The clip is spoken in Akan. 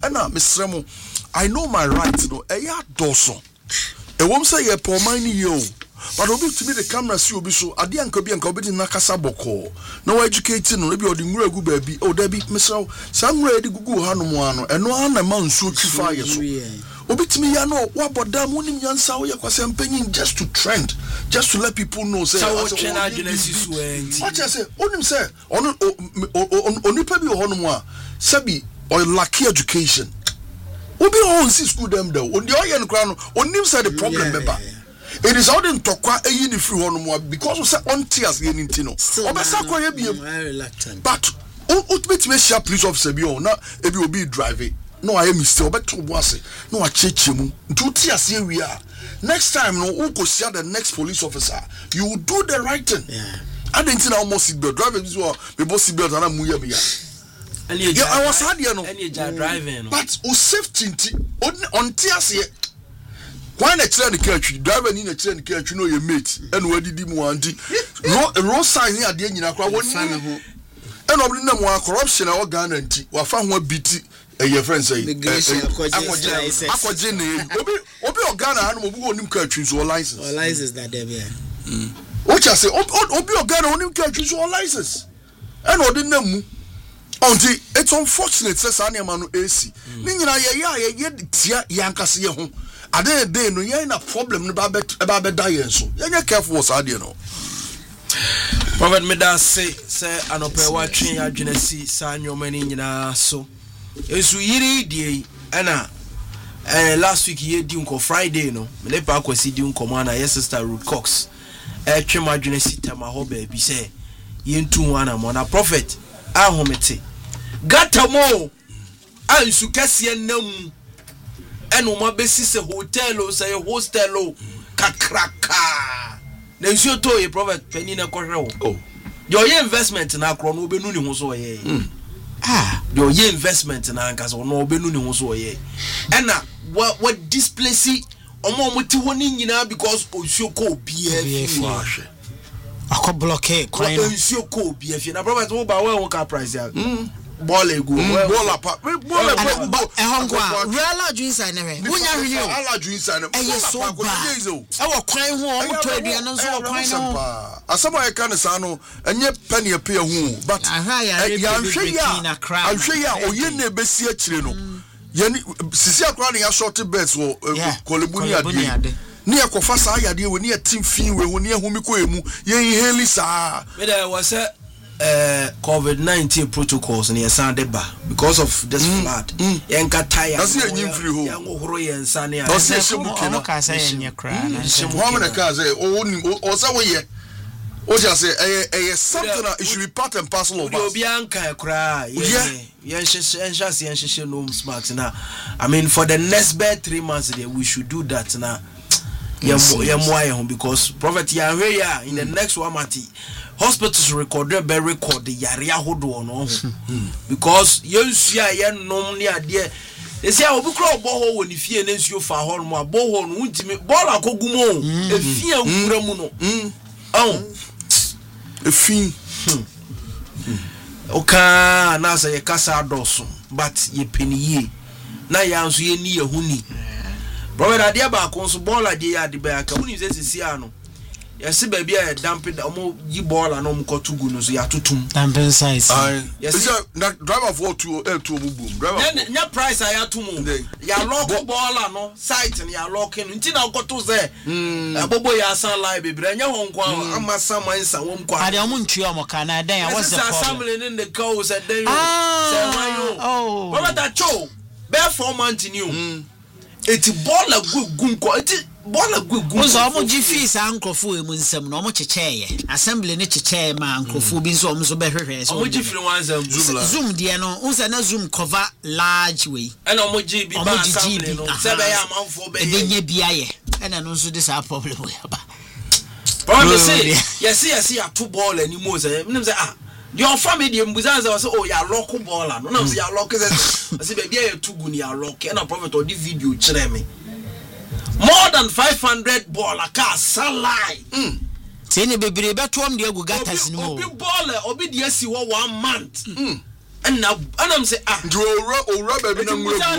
ena mesremo I know my rights no eya doso e wom say ye po man ni yo but obi to me the camera see obi so ade anka bi anka obi di nakasa boko na wa educate no bi odi nwura gu baabi o da bi mesraw samura edi gugu hanom ano eno ana ma nsuo twifa ye so obi timi ya no wa boda mu nim yansa wo ye kwase mpanyin just to trend just to let people know say what say onim say onipa bi honom a sabi or lucky education obi on see school them though on the oyen kra no onim say the problem beba it is all in tokwa eyi ni free honom because we say on tears ye nintino obesa kwa ye biem but ultimately share police officer bi on na ebi obi drive no I am mistake obeto boase no a cheche mu ntu tears ye wi a next time no who go see the next police officer you will do the right thing I didn't almost see the driver this one me boss see belt and mu ye me ya I was hard you know driving but o safety on tears ye why na chere the catch driver ni na chere the catch no your mate and we didi mu anti road sign ni ade nyina kwa woni and obli na mo corruption na Ghana anti wa fa ho biti your friend say akwaje ne obi Ghana anu obi onim catch so license that there be what you say obi Ghana onim catch so license and odi na mu onti it's unfortunate say sanema no AC ni nyina ye tia yankase ye ho ade dey no ye na problem no ba be die so ye careful was ade no Prophet Meda say anope watwe adwenasi sanyomani nyina so esu yiri die ana last week ye di unko Friday no me pa akwasi di unko ma na yes sister Ruth Cox twem adwenasi tema ho ba bi say ye ntu wana mo na prophet ahomete gatamo ansu kase nam eno ma besi se hotel o say hostel kakraka na nsu to ye prophet pani na kohwe wo your investment na akro no obenu ni ho so ye your investment na anka so no obenu ni ho so ye ena what displace omo ti woni nyina because osuo ko obia fi akọ block kwan no osuo ko obia fi na prophet wo ba wo ka price ya ball ego ball apart ball ehongwa real adwinsa ne we wonya hwene o ala adwinsa ne so ba e kwan ho o to aduane nso wo kwan no asama e kan sa no enye penny pe hu but ya hwe ya oye na ebesi akire no ye sisi akra ne ya short bets wo kolebuni ade ni ekofa sa ayade we ni atim fin we ho ni ehumi ko emu ye heli sa me there was COVID-19 protocols in Yasandeba because of this flood. Yanka tire. That's it. You free home. Yango horo yansane. That's it. Shamu kasa yenye kra. Shamu na kasa. O sa we ye. O just say something that it should be part and parcel of us. Obi anka kra. Yeah. Yenshase no smarts na. I mean for the next 3 months there we should do that na. Because prophet ya in the next one mati hospitals record the yare ahodo no because yensia ye nom ne ade they say obi kro obo ho ni fie na nsuo fa ho no abo ho no untimi ball akogumo efie nwura mu no efie oka na say ye kasa adoso but ye peniye na ya nso ye ni yehuni brother ade ba ko so ball ade ya ade ba ka uni se sisi ano yes baby a dump it omo yi ball na omo kotugu no so ya tutum dumping size yes driver for 2 boom driver nya price ya tumu ya lock ball no site ya lock no nti na okoto ze abobo ya san live bebre nya ho nkwa amasa mansa wom kwa ade omo ntwe omo kana dan ya what's the problem assembly in the cow said then say why you what that show bear 4 months new eti ball agugum ko eti ball agugum so omo gi fees ankrofo emu nsem no omo checheye assembly ne checheye ma ankrofo bi so omo so behwehwe so omo gi free one zoom die no unsa na zoom cover large way and omo gi bi ba assembly no se be ya manfo be enya bia ye and no so this our problem we aba problem say yes ya two ball animo say me say your family dey mbuzanza say oh ya lock ball no na say ya lock say baby ya tugu ni ya lock and prophet or the video kire me more than 500 ball aka salai say ne bebre betom de agu gatas ni mo obi ball obi de asi 1 month and I'm say do ora baby na